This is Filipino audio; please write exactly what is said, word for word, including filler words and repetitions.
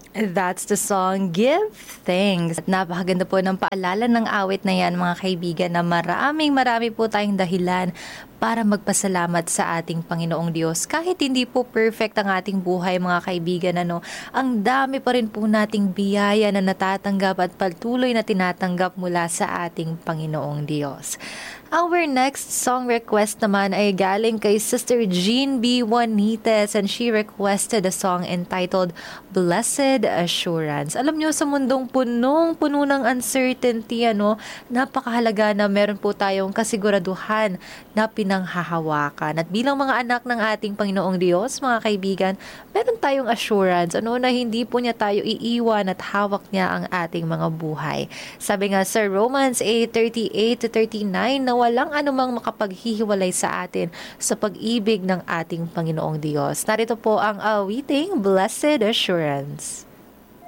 That's the song, Give Thanks. At napakaganda po ng paalala ng awit na yan mga kaibigan na maraming marami po tayong dahilan para magpasalamat sa ating Panginoong Diyos. Kahit hindi po perfect ang ating buhay mga kaibigan, ano, ang dami pa rin po nating biyaya na natatanggap at patuloy na tinatanggap mula sa ating Panginoong Diyos. Our next song request naman ay galing kay Sister Jean B. Juanites, and she requested a song entitled Blessed Assurance. Alam nyo, sa mundong punong-puno ng uncertainty, ano, napakahalaga na meron po tayong kasiguraduhan na pinanghahawakan. At bilang mga anak ng ating Panginoong Diyos, mga kaibigan, meron tayong assurance, ano, na hindi po niya tayo iiwan at hawak niya ang ating mga buhay. Sabi nga sa Romans eight thirty-eight to thirty-nine na walang anumang makapaghihiwalay sa atin sa pag-ibig ng ating Panginoong Diyos. Narito po ang awiting Blessed Assurance.